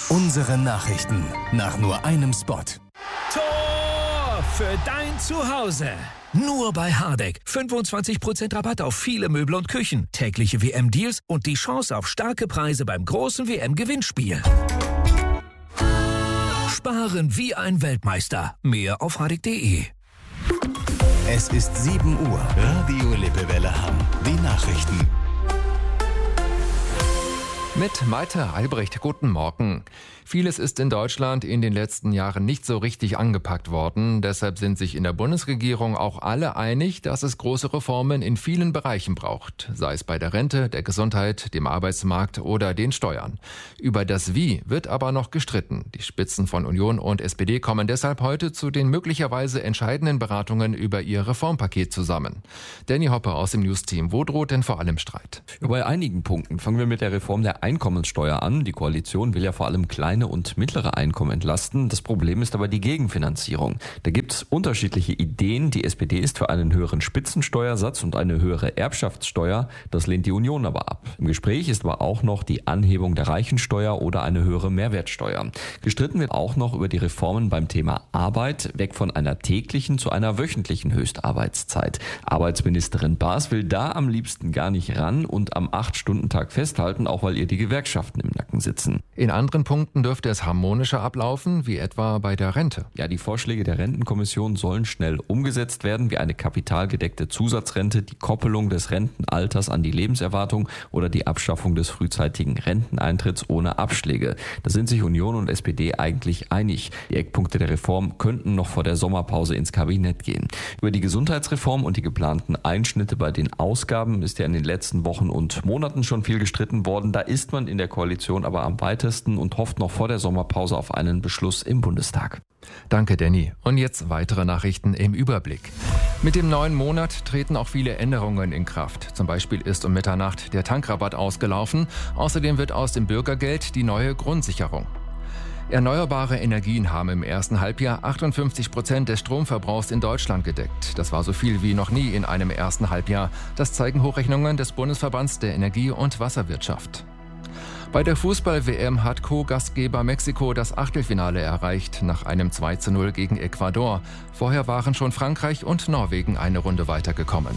Unsere Nachrichten nach nur einem Spot. Tor für dein Zuhause. Nur bei Hardegg. 25% Rabatt auf viele Möbel und Küchen. Tägliche WM-Deals und die Chance auf starke Preise beim großen WM-Gewinnspiel. Sparen wie ein Weltmeister. Mehr auf hardegg.de. Es ist 7 Uhr. Radio Lippewelle Hamm. Die Nachrichten. Mit Malte Albrecht, guten Morgen. Vieles ist in Deutschland in den letzten Jahren nicht so richtig angepackt worden. Deshalb sind sich in der Bundesregierung auch alle einig, dass es große Reformen in vielen Bereichen braucht. Sei es bei der Rente, der Gesundheit, dem Arbeitsmarkt oder den Steuern. Über das Wie wird aber noch gestritten. Die Spitzen von Union und SPD kommen deshalb heute zu den möglicherweise entscheidenden Beratungen über ihr Reformpaket zusammen. Danny Hoppe aus dem News-Team. Wo droht denn vor allem Streit? Bei einigen Punkten. Fangen wir mit der Reform der Einkommenssteuer an. Die Koalition will ja vor allem kleine und mittlere Einkommen entlasten. Das Problem ist aber die Gegenfinanzierung. Da gibt es unterschiedliche Ideen. Die SPD ist für einen höheren Spitzensteuersatz und eine höhere Erbschaftssteuer. Das lehnt die Union aber ab. Im Gespräch ist aber auch noch die Anhebung der Reichensteuer oder eine höhere Mehrwertsteuer. Gestritten wird auch noch über die Reformen beim Thema Arbeit, weg von einer täglichen zu einer wöchentlichen Höchstarbeitszeit. Arbeitsministerin Baas will da am liebsten gar nicht ran und am 8-Stunden-Tag festhalten, auch weil ihr die Gewerkschaften im Nacken sitzen. In anderen Punkten dürfte es harmonischer ablaufen, wie etwa bei der Rente. Ja, die Vorschläge der Rentenkommission sollen schnell umgesetzt werden, wie eine kapitalgedeckte Zusatzrente, die Koppelung des Rentenalters an die Lebenserwartung oder die Abschaffung des frühzeitigen Renteneintritts ohne Abschläge. Da sind sich Union und SPD eigentlich einig. Die Eckpunkte der Reform könnten noch vor der Sommerpause ins Kabinett gehen. Über die Gesundheitsreform und die geplanten Einschnitte bei den Ausgaben ist ja in den letzten Wochen und Monaten schon viel gestritten worden. Da ist man in der Koalition aber am weitesten und hofft noch vor der Sommerpause auf einen Beschluss im Bundestag. Danke, Danny. Und jetzt weitere Nachrichten im Überblick. Mit dem neuen Monat treten auch viele Änderungen in Kraft. Zum Beispiel ist um Mitternacht der Tankrabatt ausgelaufen. Außerdem wird aus dem Bürgergeld die neue Grundsicherung. Erneuerbare Energien haben im ersten Halbjahr 58% des Stromverbrauchs in Deutschland gedeckt. Das war so viel wie noch nie in einem ersten Halbjahr. Das zeigen Hochrechnungen des Bundesverbands der Energie- und Wasserwirtschaft. Bei der Fußball-WM hat Co-Gastgeber Mexiko das Achtelfinale erreicht, nach einem 2:0 gegen Ecuador. Vorher waren schon Frankreich und Norwegen eine Runde weitergekommen.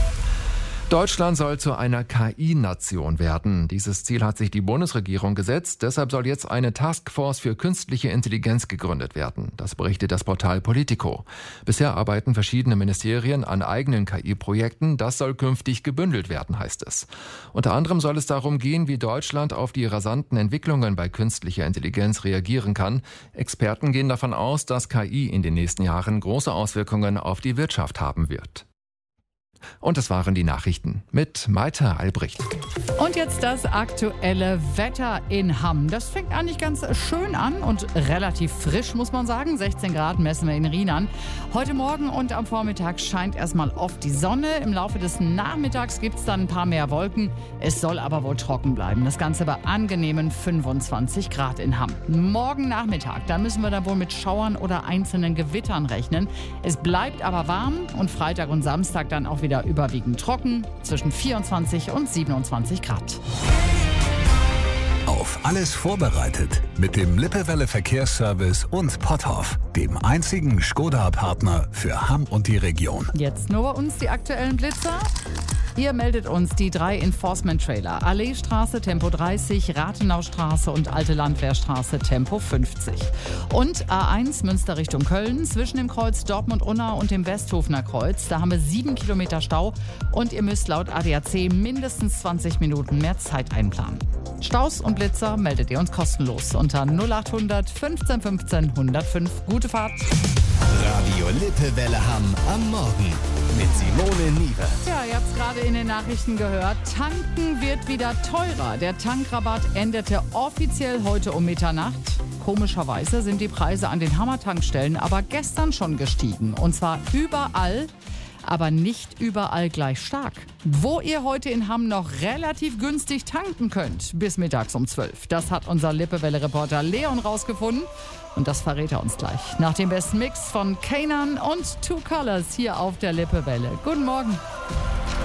Deutschland soll zu einer KI-Nation werden. Dieses Ziel hat sich die Bundesregierung gesetzt. Deshalb soll jetzt eine Taskforce für künstliche Intelligenz gegründet werden. Das berichtet das Portal Politico. Bisher arbeiten verschiedene Ministerien an eigenen KI-Projekten. Das soll künftig gebündelt werden, heißt es. Unter anderem soll es darum gehen, wie Deutschland auf die rasanten Entwicklungen bei künstlicher Intelligenz reagieren kann. Experten gehen davon aus, dass KI in den nächsten Jahren große Auswirkungen auf die Wirtschaft haben wird. Und das waren die Nachrichten mit Malte Albrecht. Und jetzt das aktuelle Wetter in Hamm. Das fängt eigentlich ganz schön an und relativ frisch, muss man sagen. 16 Grad messen wir in Rheinland. Heute Morgen und am Vormittag scheint erstmal oft die Sonne. Im Laufe des Nachmittags gibt es dann ein paar mehr Wolken. Es soll aber wohl trocken bleiben. Das Ganze bei angenehmen 25 Grad in Hamm. Morgen Nachmittag, da müssen wir dann wohl mit Schauern oder einzelnen Gewittern rechnen. Es bleibt aber warm und Freitag und Samstag dann auch wieder überwiegend trocken, zwischen 24 und 27 Grad. Auf alles vorbereitet mit dem Lippewelle Verkehrsservice und Potthoff, dem einzigen Skoda-Partner für Hamm und die Region. Jetzt nur bei uns die aktuellen Blitzer. Ihr meldet uns die 3 Enforcement-Trailer. Alleestraße Tempo 30, Rathenaustraße und Alte Landwehrstraße Tempo 50. Und A1 Münster Richtung Köln zwischen dem Kreuz Dortmund-Unna und dem Westhofener Kreuz. Da haben wir 7 Kilometer Stau und ihr müsst laut ADAC mindestens 20 Minuten mehr Zeit einplanen. Staus und Blitzer meldet ihr uns kostenlos unter 0800 15 15 105. Gute Fahrt! Radio Lippewelle Hamm am Morgen mit Simone Nieve. Ja, ihr habt es gerade in den Nachrichten gehört. Tanken wird wieder teurer. Der Tankrabatt endete offiziell heute um Mitternacht. Komischerweise sind die Preise an den Hammer-Tankstellen aber gestern schon gestiegen. Und zwar überall, aber nicht überall gleich stark. Wo ihr heute in Hamm noch relativ günstig tanken könnt, bis mittags um 12. Das hat unser Lippewelle-Reporter Leon rausgefunden. Und das verrät er uns gleich. Nach dem besten Mix von Kanan und Two Colors hier auf der Lippewelle. Guten Morgen.